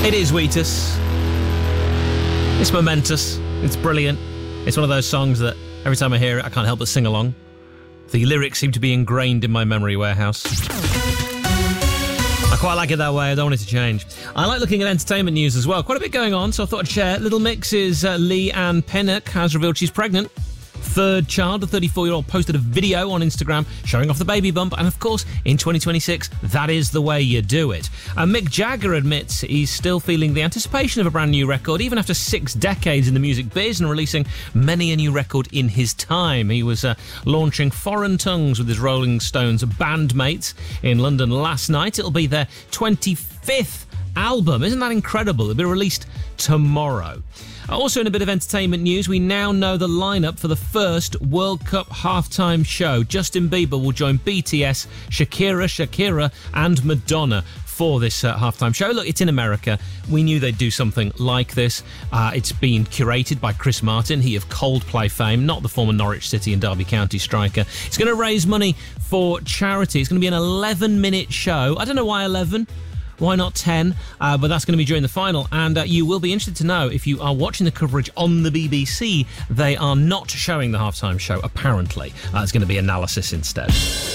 It is Wheatus. It's momentous. It's brilliant. It's one of those songs that every time I hear it, I can't help but sing along. The lyrics seem to be ingrained in my memory warehouse. I quite like it that way. I don't want it to change. I like looking at entertainment news as well. Quite a bit going on, so I thought I'd share. Little Mix's Lee Ann Pinnock has revealed she's pregnant. Third child, the 34-year-old, posted a video on Instagram showing off the baby bump, and of course, in 2026, that is the way you do it. Mick Jagger admits he's still feeling the anticipation of a brand new record, even after 6 decades in the music biz and releasing many a new record in his time. He was launching Foreign Tongues with his Rolling Stones bandmates in London last night. It'll be their 25th album. Isn't that incredible? It'll be released tomorrow. Also in a bit of entertainment news, we now know the lineup for the first World Cup halftime show. Justin Bieber will join BTS, Shakira and Madonna for this halftime show. Look, it's in America. We knew they'd do something like this. It's been curated by Chris Martin, he of Coldplay fame, not the former Norwich City and Derby County striker. It's going to raise money for charity. It's going to be an 11-minute show. I don't know why 11. Why not 10? But that's going to be during the final. And you will be interested to know, if you are watching the coverage on the BBC, they are not showing the halftime show, apparently. It's going to be analysis instead.